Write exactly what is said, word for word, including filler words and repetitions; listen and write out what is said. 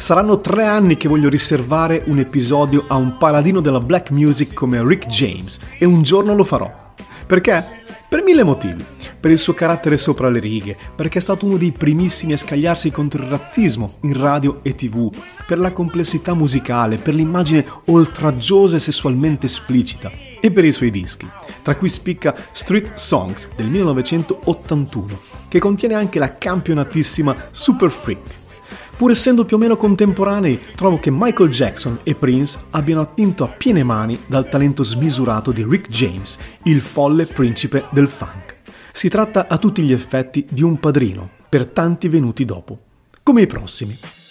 Saranno tre anni che voglio riservare un episodio a un paladino della black music come Rick James e un giorno lo farò. Perché? Per mille motivi. Per il suo carattere sopra le righe, perché è stato uno dei primissimi a scagliarsi contro il razzismo in radio e tv, per la complessità musicale, per l'immagine oltraggiosa e sessualmente esplicita, e per i suoi dischi, tra cui spicca Street Songs del millenovecentottantuno, che contiene anche la campionatissima Super Freak. Pur essendo più o meno contemporanei, trovo che Michael Jackson e Prince abbiano attinto a piene mani dal talento smisurato di Rick James, il folle principe del funk. Si tratta a tutti gli effetti di un padrino, per tanti venuti dopo, come i prossimi.